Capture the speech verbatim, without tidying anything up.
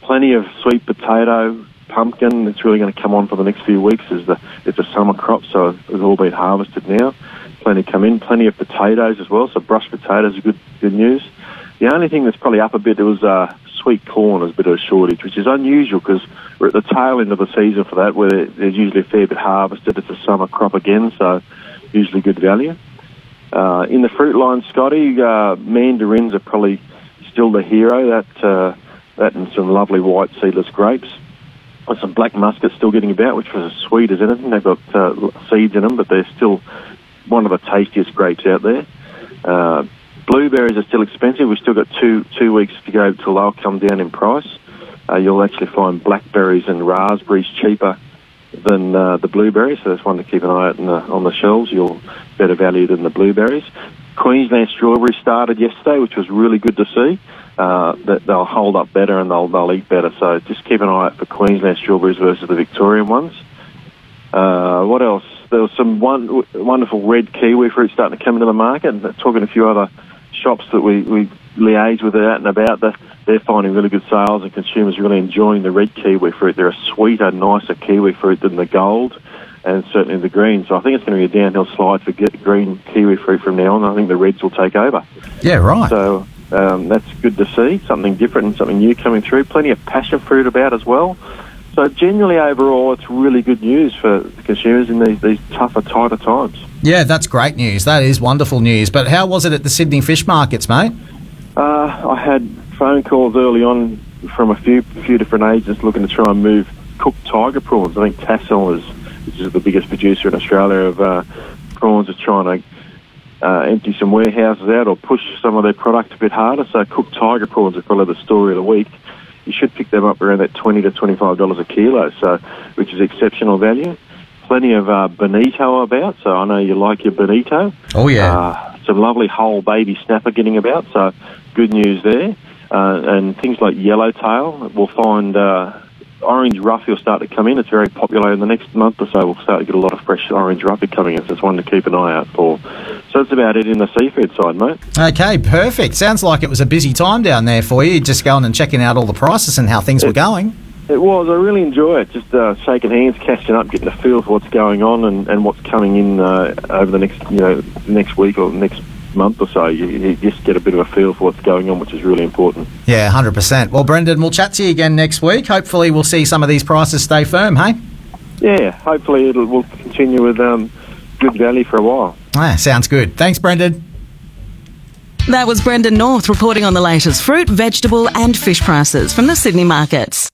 plenty of sweet potato, pumpkin. It's really going to come on for the next few weeks. As the it's a summer crop, so it's all been harvested now. Plenty come in. Plenty of potatoes as well. So brushed potatoes are good good news. The only thing that's probably up a bit was uh, sweet corn. There's a bit of a shortage, which is unusual because we're at the tail end of the season for that, where there's usually a fair bit harvested. It's a summer crop again, so usually good value. Uh, in the fruit line, Scotty, uh, mandarins are probably still the hero. That uh, that and some lovely white seedless grapes. There's some black muscats still getting about, which was as sweet as anything. They've got uh, seeds in them, but they're still one of the tastiest grapes out there. Uh, blueberries are still expensive. We've still got two two weeks to go till they'll come down in price. Uh, you'll actually find blackberries and raspberries cheaper than uh, the blueberries, so that's one to keep an eye out on the, on the shelves. You'll better value than the blueberries. Queensland strawberries started yesterday, which was really good to see. Uh, that they'll hold up better and they'll they'll eat better. So just keep an eye out for Queensland strawberries versus the Victorian ones. Uh, what else? There was some one, wonderful red kiwi fruit starting to come into the market. And talking to a few other shops that we, we liaise with out and about, they're, they're finding really good sales and consumers really enjoying the red kiwi fruit. They're a sweeter, nicer kiwi fruit than the gold and certainly the green. So I think it's going to be a downhill slide for get green kiwi fruit from now on. I think the reds will take over. Yeah, right. So um, that's good to see, something different and something new coming through. Plenty of passion fruit about as well. So generally, overall, it's really good news for the consumers in these, these tougher, tighter times. Yeah, that's great news. That is wonderful news. But how was it at the Sydney fish markets, mate? Uh, I had phone calls early on from a few few different agents looking to try and move cooked tiger prawns. I think Tassal, is, which is the biggest producer in Australia of uh, prawns, is trying to uh, empty some warehouses out or push some of their product a bit harder. So cooked tiger prawns are probably the story of the week. You should pick them up around that twenty to twenty-five dollars a kilo, so which is exceptional value. Plenty of uh, bonito about, so I know you like your bonito. Oh, yeah. Uh, some lovely whole baby snapper getting about, so good news there. Uh, and things like yellowtail, we'll find uh, orange roughy will start to come in. It's very popular in the next month or so. We'll start to get a lot of fresh orange roughy coming in, so it's one to keep an eye out for. So that's about it in the seafood side, mate. Okay, perfect. Sounds like it was a busy time down there for you, just going and checking out all the prices and how things it, were going. It was. I really enjoy it, just uh, shaking hands, catching up, getting a feel for what's going on and, and what's coming in uh, over the next, you know, next week or next month or so. You, you just get a bit of a feel for what's going on, which is really important. Yeah, one hundred percent. Well, Brendan, we'll chat to you again next week. Hopefully we'll see some of these prices stay firm, hey? Yeah, hopefully it'll, we'll continue with um, good value for a while. Ah, sounds good. Thanks, Brendan. That was Brendan North reporting on the latest fruit, vegetable and fish prices from the Sydney markets.